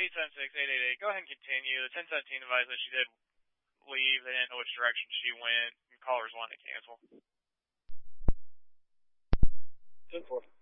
876-888. Go ahead and continue. The 1017 advised that she did leave. They didn't know which direction she went, and callers wanted to cancel. 10-4.